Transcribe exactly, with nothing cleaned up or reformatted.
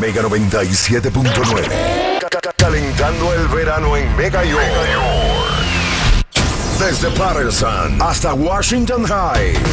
Mega noventa y siete punto nueve. Calentando el verano en Mega York. Desde Patterson hasta Washington High.